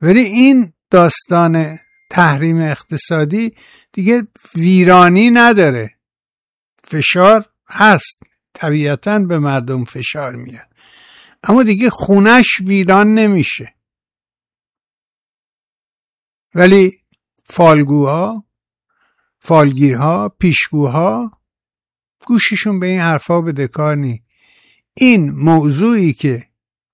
ولی این داستان تحریم اقتصادی دیگه ویرانی نداره. فشار هست، طبیعتاً به مردم فشار میاد، اما دیگه خونش ویران نمیشه. ولی فالگوها، فالگیرها، پیشگوها گوششون به این حرفا بده کار نی. این موضوعی که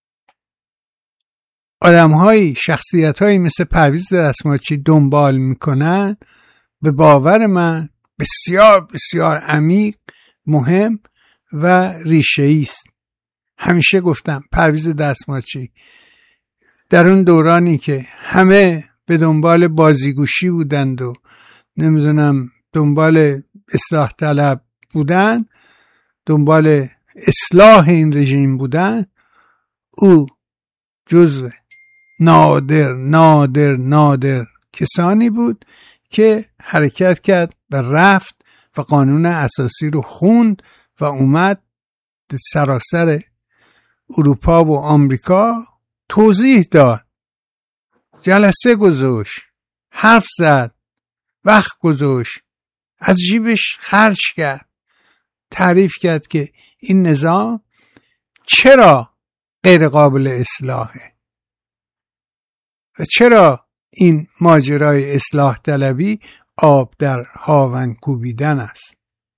آدم‌های، شخصیت‌هایی مثل پرویز رسماجی دنبال میکنن، به باور من بسیار بسیار عمیق، مهم و ریشه‌ای است. همیشه گفتم پرویز رسماجی در اون دورانی که همه به دنبال بازیگوشی بودند و نمیدونم دنبال اصلاح طلب بودن، دنبال اصلاح این رژیم بودن، او جزو نادر نادر نادر کسانی بود که حرکت کرد و رفت و قانون اساسی رو خوند و اومد سراسر اروپا و آمریکا توضیح داد، جلسه گذاشت، حرف زد، وقت گذاشت، از جیبش خرج کرد، تعریف کرد که این نظام چرا غیر قابل اصلاحه و چرا این ماجرای اصلاح طلبی آب در هاون کوبیدن است.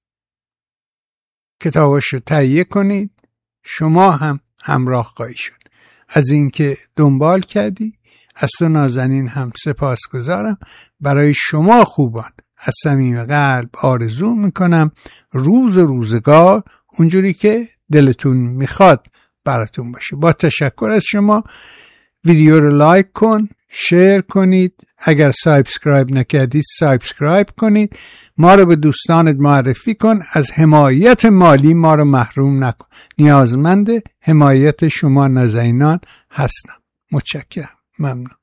کتاباشو تهیه کنید، شما هم همراه خواهی شد. از اینکه دنبال کردی، از تو نازنین هم سپاسگزارم. برای شما خوبان از صمیم قلب آرزو میکنم روز روزگار اونجوری که دلتون میخواد براتون باشه. با تشکر از شما، ویدیو رو لایک کن، شیر کنید، اگر سابسکرایب نکردید سابسکرایب کنید، ما رو به دوستانت معرفی کن، از حمایت مالی ما رو محروم نکن. نیازمند حمایت شما نازنینان هستم. متشکرم. ممنون.